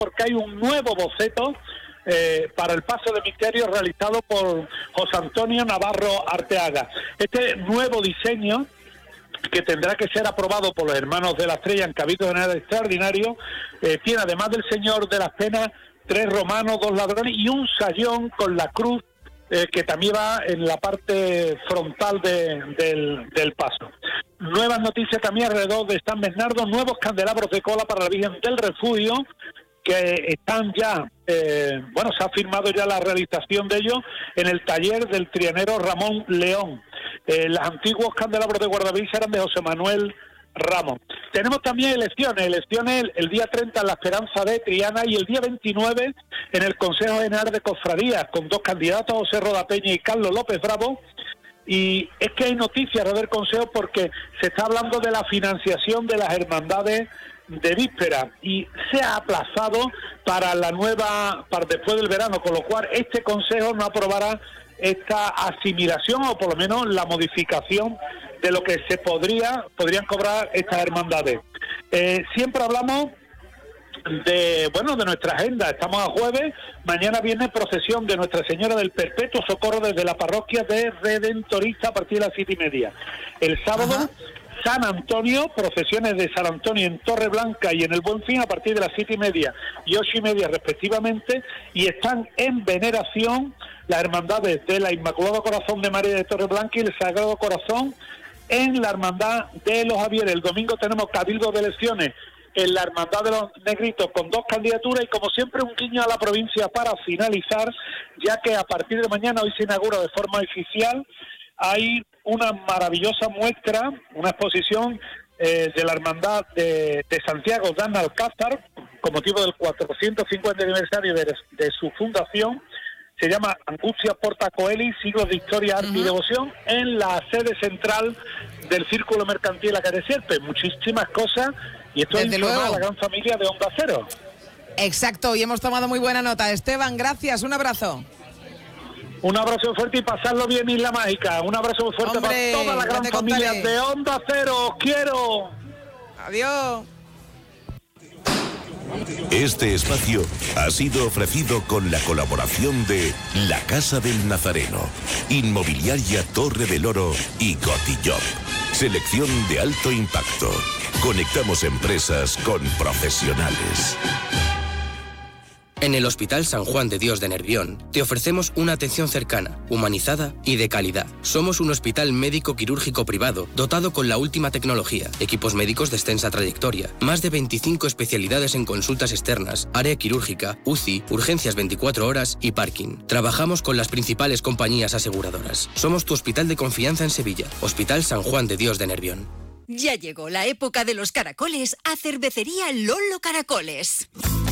porque hay un nuevo boceto para el paso de misterio realizado por José Antonio Navarro Arteaga. Este nuevo diseño, que tendrá que ser aprobado por los hermanos de la Estrella en Cabildo General Extraordinario, tiene, además del Señor de las Penas, 3 romanos, 2 ladrones y un sayón con la cruz, que también va en la parte frontal del paso. Nuevas noticias también alrededor de San Bernardo, nuevos candelabros de cola para la Virgen del Refugio, que están ya, se ha firmado ya la realización de ellos en el taller del trianero Ramón León. Los antiguos candelabros de guardavisa eran de José Manuel Ramos. Tenemos también elecciones el día 30 en la Esperanza de Triana y el día 29 en el Consejo General de Cofradías, con 2 candidatos, José Rodapeña y Carlos López Bravo. Y es que hay noticias del Consejo porque se está hablando de la financiación de las hermandades de víspera y se ha aplazado para después del verano, con lo cual este Consejo no aprobará esta asimilación o por lo menos la modificación de lo que podrían cobrar estas hermandades. Siempre hablamos de nuestra agenda. Estamos a jueves, mañana viene procesión de Nuestra Señora del Perpetuo Socorro desde la parroquia de Redentorista a partir de las 7:30. El sábado, San Antonio, procesiones de San Antonio en Torreblanca y en el Buen Fin a partir de las 7:30 y 8:30 respectivamente, y están en veneración las hermandades de la Inmaculado Corazón de María de Torreblanca y el Sagrado Corazón en la Hermandad de los Javieres. El domingo tenemos cabildo de elecciones en la Hermandad de los Negritos con 2 candidaturas y, como siempre, un guiño a la provincia para finalizar, ya que a partir de mañana, hoy se inaugura de forma oficial, hay una maravillosa muestra, una exposición de la Hermandad de Santiago de Alcázar, con motivo del 450 aniversario de su fundación. Se llama Angustia Porta Coeli, siglos de historia, arte y devoción, en la sede central del Círculo Mercantil La Calle Sierpe. Muchísimas cosas, y esto es a la gran familia de Onda Cero. Exacto, y hemos tomado muy buena nota. Esteban, gracias, un abrazo. Un abrazo fuerte y pasarlo bien, Isla Mágica. Un abrazo muy fuerte para toda la gran familia de Onda Cero. ¡Os quiero! Adiós. Este espacio ha sido ofrecido con la colaboración de La Casa del Nazareno, Inmobiliaria Torre del Oro y Cotillop. Selección de alto impacto. Conectamos empresas con profesionales. En el Hospital San Juan de Dios de Nervión te ofrecemos una atención cercana, humanizada y de calidad. Somos un hospital médico quirúrgico privado dotado con la última tecnología, equipos médicos de extensa trayectoria, más de 25 especialidades en consultas externas, área quirúrgica, UCI, urgencias 24 horas y parking. Trabajamos con las principales compañías aseguradoras. Somos tu hospital de confianza en Sevilla, Hospital San Juan de Dios de Nervión. Ya llegó la época de los caracoles a Cervecería Lolo Caracoles.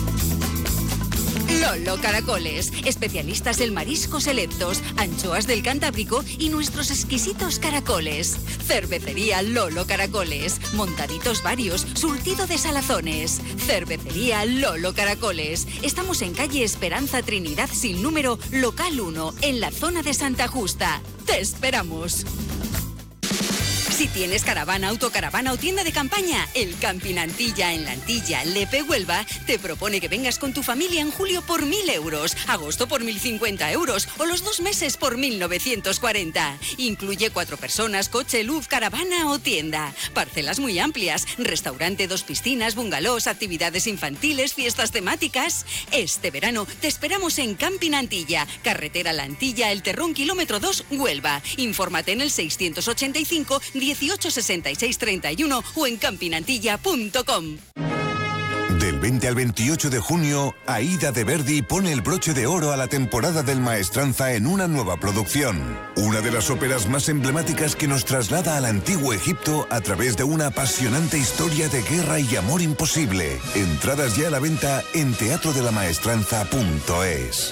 Lolo Caracoles, especialistas en mariscos selectos, anchoas del Cantábrico y nuestros exquisitos caracoles. Cervecería Lolo Caracoles, montaditos varios, surtido de salazones. Cervecería Lolo Caracoles. Estamos en calle Esperanza Trinidad sin número, local 1, en la zona de Santa Justa. ¡Te esperamos! Si tienes caravana, autocaravana o tienda de campaña, el Camping Antilla en la Antilla, Lepe, Huelva, te propone que vengas con tu familia en julio por 1.000 euros, agosto por 1.050 euros o los 2 meses por 1.940. Incluye 4 personas, coche, luz, caravana o tienda. Parcelas muy amplias, restaurante, 2 piscinas, bungalows, actividades infantiles, fiestas temáticas. Este verano te esperamos en Camping Antilla, carretera La Antilla, El Terrón, kilómetro 2, Huelva. Infórmate en el 685 18 66 31 o en campinantilla.com. Del 20 al 28 de junio, Aida de Verdi pone el broche de oro a la temporada del Maestranza en una nueva producción. Una de las óperas más emblemáticas que nos traslada al antiguo Egipto a través de una apasionante historia de guerra y amor imposible. Entradas ya a la venta en teatrodelamaestranza.es.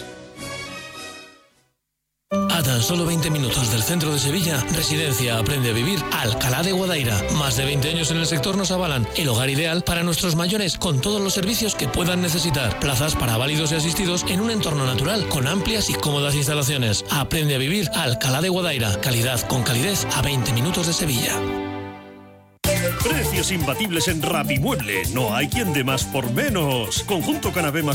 A tan solo 20 minutos del centro de Sevilla, Residencia Aprende a Vivir Alcalá de Guadaira. Más de 20 años en el sector nos avalan el hogar ideal para nuestros mayores con todos los servicios que puedan necesitar. Plazas para válidos y asistidos en un entorno natural con amplias y cómodas instalaciones. Aprende a Vivir Alcalá de Guadaira. Calidad con calidez a 20 minutos de Sevilla. Precios imbatibles en Rapimueble. No hay quien dé más por menos. Conjunto canapé más